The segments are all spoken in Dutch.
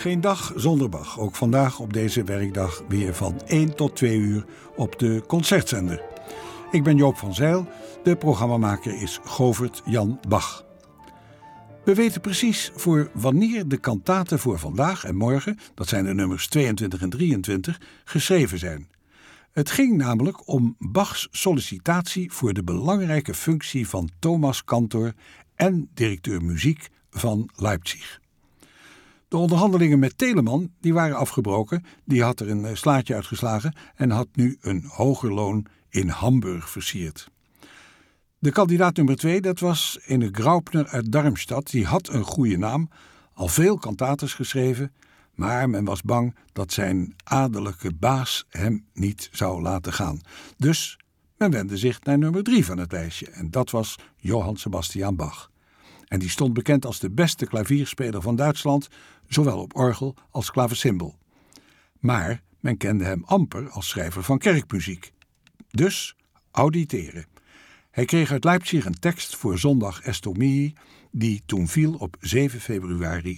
Geen dag zonder Bach. Ook vandaag op deze werkdag weer van 1 tot 2 uur op de Concertzender. Ik ben Joop van Zijl. De programmamaker is Govert Jan Bach. We weten precies voor wanneer de kantaten voor vandaag en morgen, dat zijn de nummers 22 en 23, geschreven zijn. Het ging namelijk om Bachs sollicitatie voor de belangrijke functie van Thomas Cantor en directeur muziek van Leipzig. De onderhandelingen met Telemann die waren afgebroken. Die had er een slaatje uitgeslagen en had nu een hoger loon in Hamburg versierd. De kandidaat nummer 2, dat was ene Graupner uit Darmstadt. Die had een goede naam, al veel kantates geschreven, maar men was bang dat zijn adellijke baas hem niet zou laten gaan. Dus men wendde zich naar nummer 3 van het lijstje en dat was Johann Sebastian Bach. En die stond bekend als de beste klavierspeler van Duitsland, zowel op orgel als klavecimbal. Maar men kende hem amper als schrijver van kerkmuziek. Dus auditeren. Hij kreeg uit Leipzig een tekst voor zondag Estomii, die toen viel op 7 februari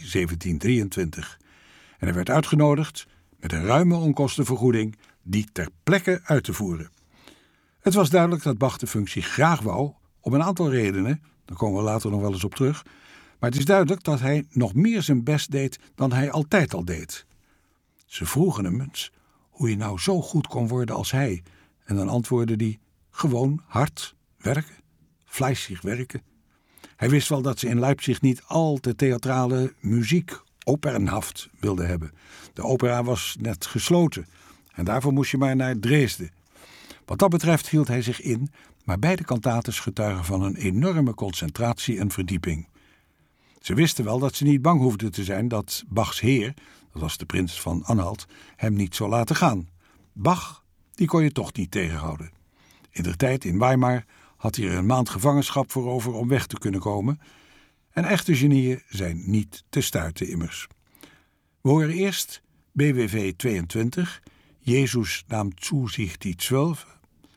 1723. En hij werd uitgenodigd met een ruime onkostenvergoeding die ter plekke uit te voeren. Het was duidelijk dat Bach de functie graag wou, om een aantal redenen. Daar komen we later nog wel eens op terug. Maar het is duidelijk dat hij nog meer zijn best deed dan hij altijd al deed. Ze vroegen hem eens hoe je nou zo goed kon worden als hij. En dan antwoordde hij gewoon hard werken, fleißig werken. Hij wist wel dat ze in Leipzig niet al te theatrale muziek, opernhaft, wilden hebben. De opera was net gesloten en daarvoor moest je maar naar Dresden. Wat dat betreft hield hij zich in, maar beide kantates getuigen van een enorme concentratie en verdieping. Ze wisten wel dat ze niet bang hoefden te zijn dat Bachs heer, dat was de prins van Anhalt, hem niet zou laten gaan. Bach, die kon je toch niet tegenhouden. Indertijd in Weimar had hij er een maand gevangenschap voor over om weg te kunnen komen. En echte genieën zijn niet te stuiten immers. We horen eerst BWV 22, Jezus nam zu sich die 12.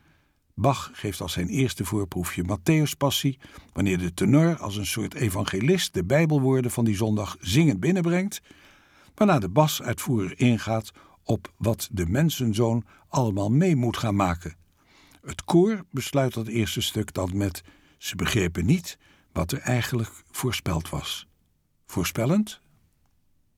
Bach geeft als zijn eerste voorproefje Matthäuspassie, wanneer de tenor als een soort evangelist de Bijbelwoorden van die zondag zingend binnenbrengt, waarna de basuitvoerder ingaat op wat de mensenzoon allemaal mee moet gaan maken. Het koor besluit dat eerste stuk dan met: ze begrepen niet wat er eigenlijk voorspeld was. Voorspellend?